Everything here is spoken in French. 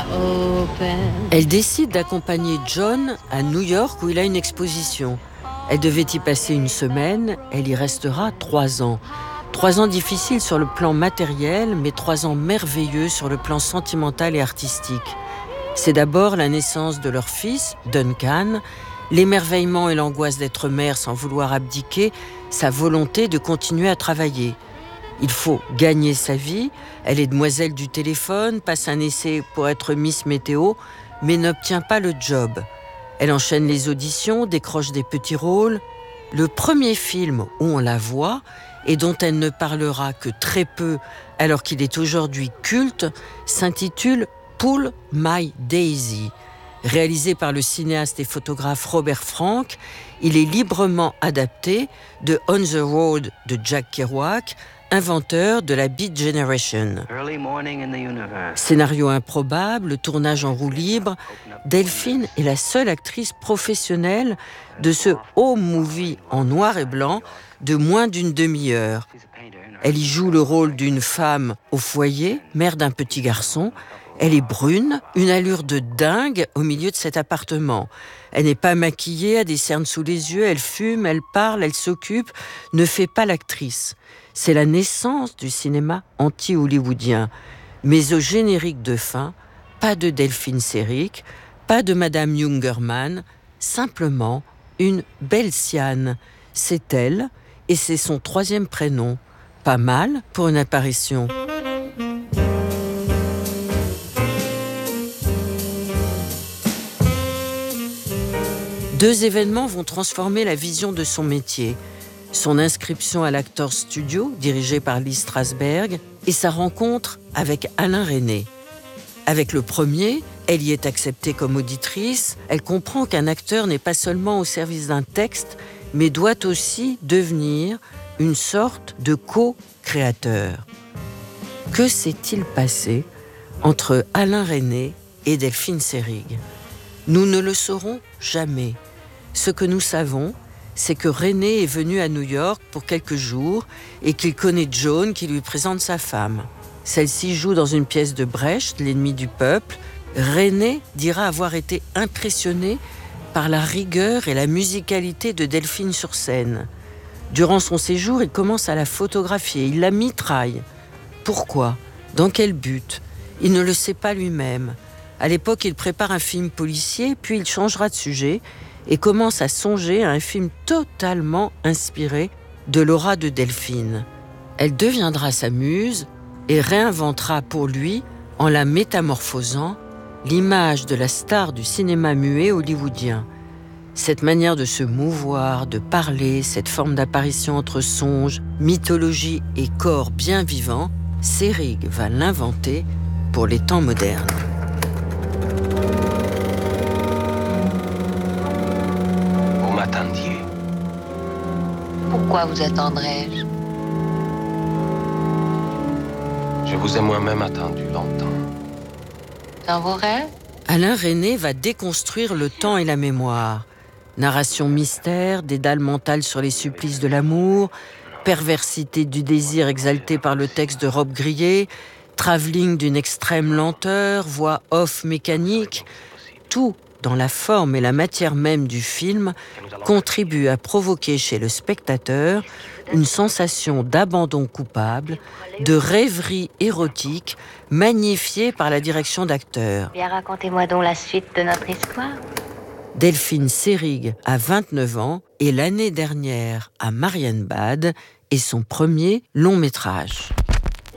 Elle décide d'accompagner John à New York où il a une exposition. Elle devait y passer une semaine, elle y restera 3 ans. 3 ans difficiles sur le plan matériel, mais 3 ans merveilleux sur le plan sentimental et artistique. C'est d'abord la naissance de leur fils, Duncan, l'émerveillement et l'angoisse d'être mère sans vouloir abdiquer, sa volonté de continuer à travailler. Il faut gagner sa vie, elle est demoiselle du téléphone, passe un essai pour être Miss Météo, mais n'obtient pas le job. Elle enchaîne les auditions, décroche des petits rôles. Le premier film où on la voit, et dont elle ne parlera que très peu alors qu'il est aujourd'hui culte, s'intitule « Pull My Daisy ». Réalisé par le cinéaste et photographe Robert Frank, il est librement adapté de On the Road de Jack Kerouac, inventeur de la Beat Generation. Scénario improbable, tournage en roue libre, Delphine est la seule actrice professionnelle de ce home movie en noir et blanc de moins d'une demi-heure. Elle y joue le rôle d'une femme au foyer, mère d'un petit garçon. Elle est brune, une allure de dingue au milieu de cet appartement. Elle n'est pas maquillée, a des cernes sous les yeux, elle fume, elle parle, elle s'occupe, ne fait pas l'actrice. C'est la naissance du cinéma anti-hollywoodien. Mais au générique de fin, pas de Delphine Seyrig, pas de Madame Jungermann, simplement une belle Siane. C'est elle, et c'est son 3e prénom. Pas mal pour une apparition. Deux événements vont transformer la vision de son métier. Son inscription à l'Actors Studio, dirigé par Lee Strasberg, et sa rencontre avec Alain Resnais. Avec le premier, elle y est acceptée comme auditrice. Elle comprend qu'un acteur n'est pas seulement au service d'un texte, mais doit aussi devenir une sorte de co-créateur. Que s'est-il passé entre Alain Resnais et Delphine Seyrig ? Nous ne le saurons jamais. Ce que nous savons, c'est que Resnais est venu à New York pour quelques jours et qu'il connaît Joan qui lui présente sa femme. Celle-ci joue dans une pièce de Brecht, L'ennemi du peuple. Resnais dira avoir été impressionné par la rigueur et la musicalité de Delphine sur scène. Durant son séjour, il commence à la photographier, il la mitraille. Pourquoi ? Dans quel but ? Il ne le sait pas lui-même. À l'époque, il prépare un film policier, puis il changera de sujet et commence à songer à un film totalement inspiré de l'aura de Delphine. Elle deviendra sa muse et réinventera pour lui, en la métamorphosant, l'image de la star du cinéma muet hollywoodien. Cette manière de se mouvoir, de parler, cette forme d'apparition entre songe, mythologie et corps bien vivant, Seyrig va l'inventer pour les temps modernes. Vous m'attendiez. Pourquoi vous attendrais-je ? Je vous ai moi-même attendu longtemps. Dans vos rêves ? Alain Resnais va déconstruire le temps et la mémoire. Narration mystère, dédale mental sur les supplices de l'amour, perversité du désir exalté par le texte de Rob Grillet, travelling d'une extrême lenteur, voix off mécanique, tout dans la forme et la matière même du film contribue à provoquer chez le spectateur une sensation d'abandon coupable, de rêverie érotique magnifiée par la direction d'acteur. Bien, racontez-moi donc la suite de notre histoire. Delphine Seyrig a 29 ans et l'année dernière à Marienbad est son premier long métrage.